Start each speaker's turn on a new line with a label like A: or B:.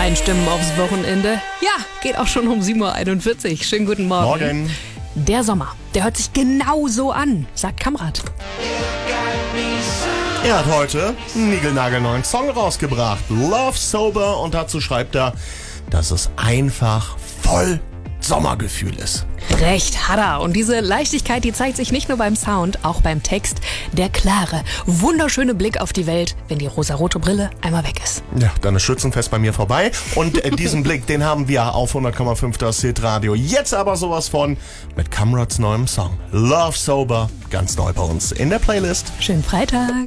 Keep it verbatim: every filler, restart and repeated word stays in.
A: Einstimmen aufs Wochenende. Ja, geht auch schon um sieben Uhr einundvierzig. Schönen guten Morgen.
B: Morgen.
A: Der Sommer, der hört sich genau so an, sagt Kamrat.
B: Er hat heute einen niegelnagelneuen Song rausgebracht. Love Sober. Und dazu schreibt er, dass es einfach voll Sommergefühl ist.
A: Recht hat er. Und diese Leichtigkeit, die zeigt sich nicht nur beim Sound, auch beim Text. Der klare, wunderschöne Blick auf die Welt, wenn die rosarote Brille einmal weg ist.
B: Ja, dann ist Schützenfest bei mir vorbei. Und äh, diesen Blick, den haben wir auf hundert Komma fünf das Hitradio. Jetzt aber sowas von mit Kamrats neuem Song. Love Sober, ganz neu bei uns in der Playlist.
A: Schönen Freitag.